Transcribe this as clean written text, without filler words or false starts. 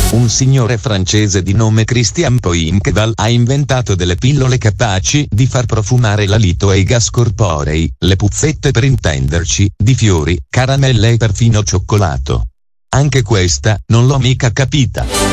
Un signore francese di nome Christian Poinqueval ha inventato delle pillole capaci di far profumare l'alito e i gas corporei, le puzzette per intenderci, di fiori, caramelle e perfino cioccolato. Anche questa, non l'ho mica capita.